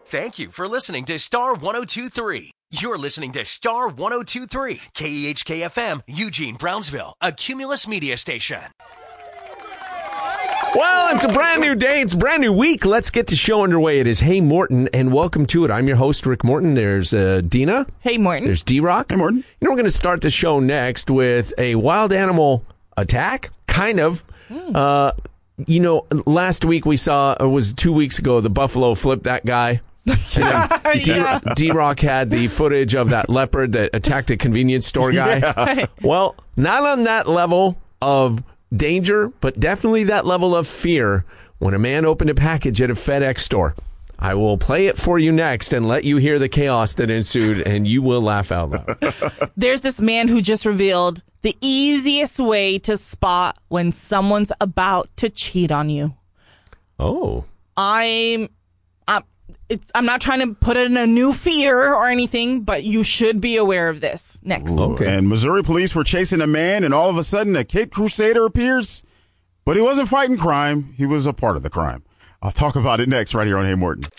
Thank you for listening to Star 102.3. You're listening to Star 102.3, KEHK-FM, Eugene, Brownsville, a Cumulus media station. Well, it's a brand new day. It's a brand new week. Let's get the show underway. It is Hey Morton, and welcome to it. I'm your host, Rick Morton. There's Dina. Hey, Morton. There's D-Rock. Hey, Morton. We're going to start the show next with a wild animal attack, kind of. Last week we saw, or was 2 weeks ago, the buffalo flipped that guy. D-Rock had the footage of that leopard that attacked a convenience store guy. Yeah. Well, not on that level of danger, but definitely that level of fear when a man opened a package at a FedEx store. I will play it for you next and let you hear the chaos that ensued, and you will laugh out loud. There's this man who just revealed the easiest way to spot when someone's about to cheat on you. Oh. I'm not trying to put it in a new fear or anything, but you should be aware of this. Next. Okay. And Missouri police were chasing a man, and all of a sudden a Cape Crusader appears. But he wasn't fighting crime. He was a part of the crime. I'll talk about it next right here on Hey Morton.